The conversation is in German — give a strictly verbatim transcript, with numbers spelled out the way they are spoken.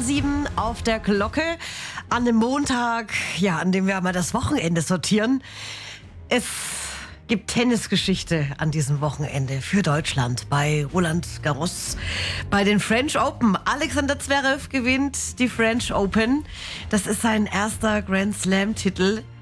sieben auf der Glocke an einem Montag, ja, an dem wir mal das Wochenende sortieren. Es gibt Tennisgeschichte an diesem Wochenende für Deutschland bei Roland Garros, bei den French Open. Alexander Zverev gewinnt die French Open. Das ist sein erster Grand Slam-Titel.